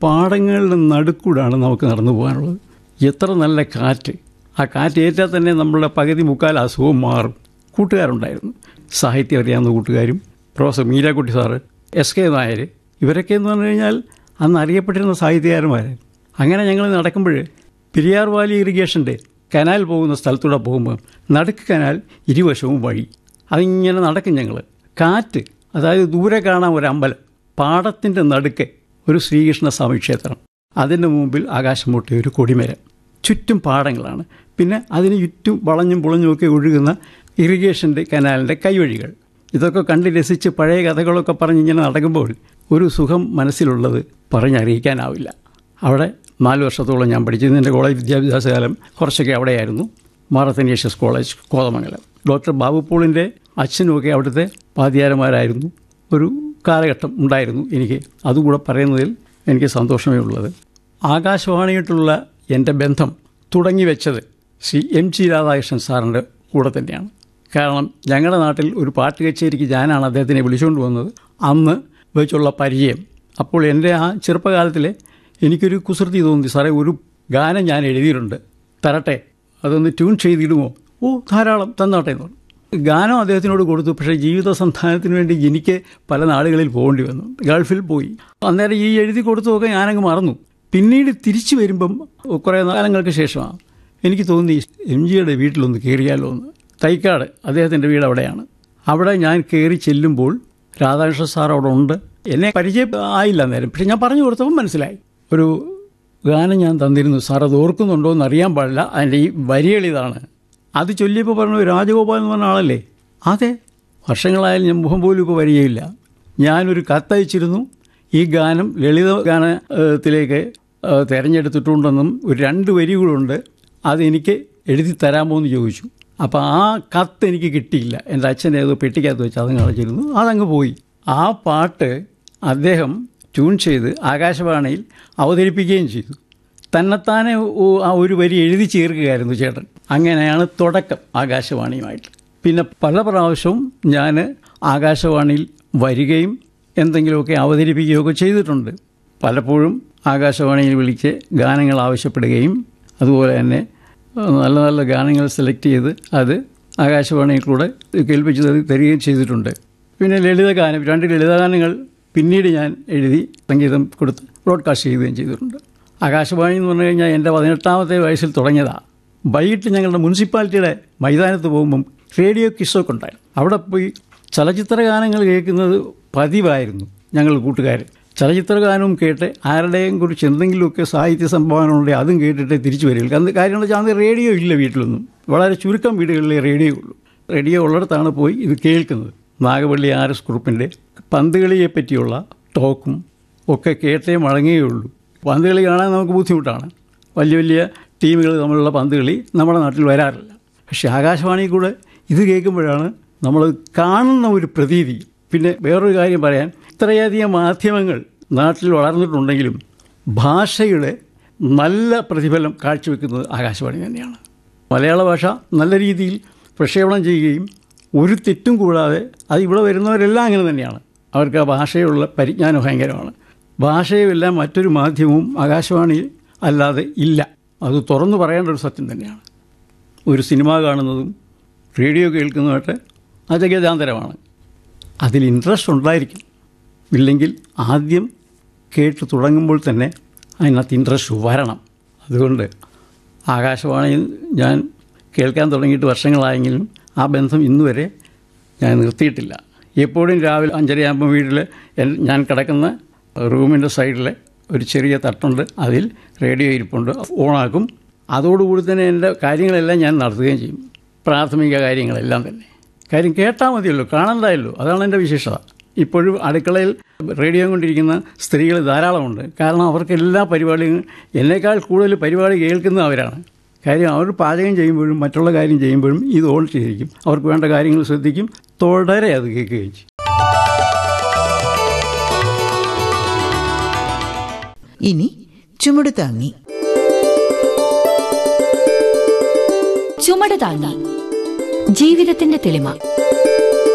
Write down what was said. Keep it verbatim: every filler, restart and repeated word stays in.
പാടങ്ങളുടെ നടുക്കൂടാണ് നമുക്ക് നടന്നു പോകാനുള്ളത്. എത്ര നല്ല കാറ്റ്! ആ കാറ്റ് ഏറ്റാൽ തന്നെ നമ്മളുടെ പകുതി മുക്കാൽ അസുഖവും മാറും. കൂട്ടുകാരുണ്ടായിരുന്നു, സാഹിത്യം അറിയാവുന്ന കൂട്ടുകാരും, professor Meerakutty sir, S K Nair, ഇവരൊക്കെ എന്ന് പറഞ്ഞു കഴിഞ്ഞാൽ അന്ന് അറിയപ്പെട്ടിരുന്ന സാഹിത്യകാരന്മാർ. അങ്ങനെ ഞങ്ങൾ നടക്കുമ്പോൾ പെരിയാർ വാലി ഇറിഗേഷൻ്റെ കനാൽ പോകുന്ന സ്ഥലത്തൂടെ പോകുമ്പോൾ നടുക്ക് കനാൽ, ഇരുവശവും വഴി. അതിങ്ങനെ നടക്കും ഞങ്ങൾ. കാറ്റ്, അതായത് ദൂരെ കാണാൻ ഒരു അമ്പലം, പാടത്തിൻ്റെ നടുക്ക് ഒരു ശ്രീകൃഷ്ണ സ്വാമി ക്ഷേത്രം, അതിൻ്റെ മുമ്പിൽ ആകാശം മുട്ടിയ ഒരു കൊടിമരം, ചുറ്റും പാടങ്ങളാണ്. പിന്നെ അതിന് ചുറ്റും വളഞ്ഞും പുളഞ്ഞുമൊക്കെ ഒഴുകുന്ന ഇറിഗേഷൻ്റെ കനാലിൻ്റെ കൈവഴികൾ. ഇതൊക്കെ കണ്ട് രസിച്ച് പഴയ കഥകളൊക്കെ പറഞ്ഞിങ്ങനെ നടക്കുമ്പോൾ ഒരു സുഖം മനസ്സിലുള്ളത് പറഞ്ഞറിയിക്കാനാവില്ല. അവിടെ നാല് വർഷത്തോളം ഞാൻ പഠിച്ചത്. എൻ്റെ കോളേജ് വിദ്യാഭ്യാസ കാലം കുറച്ചൊക്കെ അവിടെയായിരുന്നു. മാർ അത്തനേഷ്യസ് കോളേജ്, കോതമംഗലം. ഡോക്ടർ ബാബു പോളിൻ്റെ അച്ഛനുമൊക്കെ അവിടുത്തെ വാദ്യാരന്മാരായിരുന്നു. ഒരു കാലഘട്ടം ഉണ്ടായിരുന്നു എനിക്ക്. അതുകൂടെ പറയുന്നതിൽ എനിക്ക് സന്തോഷമേ ഉള്ളത്. ആകാശവാണിയായിട്ടുള്ള എൻ്റെ ബന്ധം തുടങ്ങി വെച്ചത് ശ്രീ എം ജി രാധാകൃഷ്ണൻ സാറിൻ്റെ കൂടെ തന്നെയാണ്. കാരണം ഞങ്ങളുടെ നാട്ടിൽ ഒരു പാട്ട് കച്ചേരിക്ക് ഞാനാണ് അദ്ദേഹത്തിനെ വിളിച്ചുകൊണ്ട് വന്നത്. അന്ന് വെച്ചുള്ള പരിചയം. അപ്പോൾ എൻ്റെ ആ ചെറുപ്പകാലത്തിൽ എനിക്കൊരു കുസൃതി തോന്നി, സാറേ ഒരു ഗാനം ഞാൻ എഴുതിയിട്ടുണ്ട്, തരട്ടെ, അതൊന്ന് ട്യൂൺ ചെയ്തിടുമോ? ഓ ധാരാളം, തന്നാട്ടെ എന്ന് പറഞ്ഞു. ഗാനം അദ്ദേഹത്തിനോട് കൊടുത്തു. പക്ഷേ ജീവിത സന്ധാനത്തിന് വേണ്ടി എനിക്ക് പല നാടുകളിൽ പോകേണ്ടി വന്നു. ഗൾഫിൽ പോയി. അന്നേരം ഈ എഴുതി കൊടുത്തതൊക്കെ ഞാനങ്ങ് മറന്നു. പിന്നീട് തിരിച്ചു വരുമ്പം കുറേ കാലങ്ങൾക്ക് ശേഷമാണ് എനിക്ക് തോന്നി എം ജിയുടെ വീട്ടിലൊന്ന് കയറിയാലോ എന്ന്. തൈക്കാട് അദ്ദേഹത്തിൻ്റെ വീട് അവിടെയാണ്. അവിടെ ഞാൻ കയറി ചെല്ലുമ്പോൾ രാധാകൃഷ്ണൻ സാർ അവിടെ ഉണ്ട്. എന്നെ പരിചയം ആയില്ല നേരം, പക്ഷെ ഞാൻ പറഞ്ഞു കൊടുത്തപ്പോൾ മനസ്സിലായി. ഒരു ഗാനം ഞാൻ തന്നിരുന്നു, സാർ അത് ഓർക്കുന്നുണ്ടോ എന്ന് അറിയാൻ പാടില്ല, അതിൻ്റെ ഈ വരികളിതാണ്. അത് ചൊല്ലിയപ്പോൾ പറഞ്ഞു, രാജഗോപാൽ എന്ന് പറഞ്ഞ ആളല്ലേ? അതെ, വർഷങ്ങളായാലും ഞാൻ മുഖം പോലും ഇപ്പോൾ വരികയില്ല. ഞാനൊരു കത്തയച്ചിരുന്നു, ഈ ഗാനം ലളിത ഗാനത്തിലേക്ക് തിരഞ്ഞെടുത്തിട്ടുണ്ടെന്നും ഒരു രണ്ട് വരികളുണ്ട്, അതെനിക്ക് എഴുതി തരാമോ എന്ന് ചോദിച്ചു. അപ്പോൾ ആ കത്ത് എനിക്ക് കിട്ടിയില്ല. എൻ്റെ അച്ഛൻ ഏതോ പെട്ടിക്കകത്ത് വെച്ച് അതങ്ങ് കളഞ്ഞിരുന്നു, അതങ്ങ് പോയി. ആ പാട്ട് അദ്ദേഹം ട്യൂൺ ചെയ്ത് ആകാശവാണിയിൽ അവതരിപ്പിക്കുകയും ചെയ്തു. തന്നെത്താനെ ആ ഒരു വരി എഴുതി ചേർക്കുകയായിരുന്നു ചേട്ടൻ. അങ്ങനെയാണ് തുടക്കം ആകാശവാണിയുമായിട്ട്. പിന്നെ പല പ്രാവശ്യവും ഞാൻ ആകാശവാണിയിൽ വരികയും എന്തെങ്കിലുമൊക്കെ അവതരിപ്പിക്കുകയൊക്കെ ചെയ്തിട്ടുണ്ട്. പലപ്പോഴും ആകാശവാണിയിൽ വിളിച്ച് ഗാനങ്ങൾ ആവശ്യപ്പെടുകയും അതുപോലെ തന്നെ നല്ല നല്ല ഗാനങ്ങൾ സെലക്ട് ചെയ്ത് അത് ആകാശവാണിയിൽ കൂടെ കേൾപ്പിച്ച് തരികയും ചെയ്തിട്ടുണ്ട്. പിന്നെ ലളിതഗാനം, രണ്ട് ലളിതഗാനങ്ങൾ പിന്നീട് ഞാൻ എഴുതി സംഗീതം കൊടുത്ത് ബ്രോഡ്കാസ്റ്റ് ചെയ്യുകയും ചെയ്തിട്ടുണ്ട്. ആകാശവാണി എന്ന് പറഞ്ഞു കഴിഞ്ഞാൽ എൻ്റെ പതിനെട്ടാമത്തെ വയസ്സിൽ തുടങ്ങിയതാണ്. വൈകിട്ട് ഞങ്ങളുടെ മുനിസിപ്പാലിറ്റിയുടെ മൈതാനത്ത് പോകുമ്പം റേഡിയോ കിസ്സൊക്കെ ഉണ്ടായിരുന്നു. അവിടെ പോയി ചലച്ചിത്ര ഗാനങ്ങൾ കേൾക്കുന്നത് പതിവായിരുന്നു. ഞങ്ങൾ കൂട്ടുകാർ ചലച്ചിത്ര ഗാനവും കേട്ട് ആരുടെയും കുറിച്ച് എന്തെങ്കിലുമൊക്കെ സാഹിത്യ സംഭാവന ഉണ്ടെങ്കിൽ അതും കേട്ടിട്ട് തിരിച്ചു വരികയുള്ളൂ. കാരണം കാര്യം എന്ന് വെച്ചാൽ അന്ന് റേഡിയോ ഇല്ല വീട്ടിലൊന്നും. വളരെ ചുരുക്കം വീടുകളിലെ റേഡിയോ ഉള്ളൂ. റേഡിയോ ഉള്ളിടത്താണ് പോയി ഇത് കേൾക്കുന്നത്. നാഗവള്ളി ആർ എസ് കുറുപ്പിൻ്റെ പന്തുകളിയെ പറ്റിയുള്ള ടോക്കും ഒക്കെ കേട്ടേ മടങ്ങുകയുള്ളൂ. പന്തുകളി കാണാൻ നമുക്ക് ബുദ്ധിമുട്ടാണ്. വലിയ വലിയ ടീമുകൾ തമ്മിലുള്ള പന്തുകളി നമ്മുടെ നാട്ടിൽ വരാറില്ല. പക്ഷേ ആകാശവാണിയിൽ കൂടെ ഇത് കേൾക്കുമ്പോഴാണ് നമ്മൾ കാണുന്ന ഒരു പ്രതീതി. പിന്നെ വേറൊരു കാര്യം പറയാൻ, ഇത്രയധികം മാധ്യമങ്ങൾ നാട്ടിൽ വളർന്നിട്ടുണ്ടെങ്കിലും ഭാഷയുടെ നല്ല പ്രതിഫലം കാഴ്ചവെക്കുന്നത് ആകാശവാണി തന്നെയാണ്. മലയാള ഭാഷ നല്ല രീതിയിൽ പ്രക്ഷേപണം ചെയ്യുകയും ഒരു തെറ്റും കൂടാതെ, അത് ഇവിടെ വരുന്നവരെല്ലാം അങ്ങനെ തന്നെയാണ്. അവർക്ക് ആ ഭാഷയുള്ള പരിജ്ഞാനം ഭയങ്കരമാണ്. ഭാഷയുമെല്ലാം മറ്റൊരു മാധ്യമവും ആകാശവാണിയിൽ അല്ലാതെ ഇല്ല. അത് തുറന്നു പറയേണ്ട ഒരു സത്യം തന്നെയാണ്. ഒരു സിനിമ കാണുന്നതും റേഡിയോ കേൾക്കുന്നതുമായിട്ട് അതൊക്കെ ജാന്തരമാണ്. അതിൽ ഇൻട്രസ്റ്റ് ഉണ്ടായിരിക്കും. ഇല്ലെങ്കിൽ ആദ്യം കേട്ട് തുടങ്ങുമ്പോൾ തന്നെ അതിനകത്ത് ഇൻട്രസ്റ്റ് വരണം. അതുകൊണ്ട് ആകാശവാണിയിൽ ഞാൻ കേൾക്കാൻ തുടങ്ങിയിട്ട് വർഷങ്ങളായെങ്കിലും ആ ബന്ധം ഇന്നുവരെ ഞാൻ നിർത്തിയിട്ടില്ല. എപ്പോഴും രാവിലെ അഞ്ചരയാകുമ്പോൾ വീട്ടിൽ ഞാൻ കിടക്കുന്ന റൂമിൻ്റെ സൈഡിൽ ഒരു ചെറിയ തട്ടുണ്ട്, അതിൽ റേഡിയോ ഇരിപ്പുണ്ട്, ഓണാക്കും. അതോടുകൂടി തന്നെ എൻ്റെ കാര്യങ്ങളെല്ലാം ഞാൻ നടത്തുകയും ചെയ്യും. പ്രാഥമിക കാര്യങ്ങളെല്ലാം തന്നെ. കാര്യം കേട്ടാൽ മതിയല്ലോ, കാണണ്ടായല്ലോ. അതാണ് എൻ്റെ വിശേഷത. ഇപ്പോഴും അടുക്കളയിൽ റേഡിയോ കൊണ്ടിരിക്കുന്ന സ്ത്രീകൾ ധാരാളമുണ്ട്. കാരണം അവർക്ക് എല്ലാ പരിപാടിയും എന്നേക്കാൾ കൂടുതൽ പരിപാടി കേൾക്കുന്ന അവരാണ്. കാര്യം അവർ പാചകം ചെയ്യുമ്പോഴും മറ്റുള്ള കാര്യം ചെയ്യുമ്പോഴും ഇത് ഓൺ ചെയ്തിരിക്കും. അവർക്ക് വേണ്ട കാര്യങ്ങൾ ശ്രദ്ധിക്കും, തുടരെ അത് കേൾക്കുകയും ചെയ്യും. ഇനി ചുമട് താങ്ങി. ചുമട് താങ്ങി, ജീവിതത്തിന്റെ തെളിമ.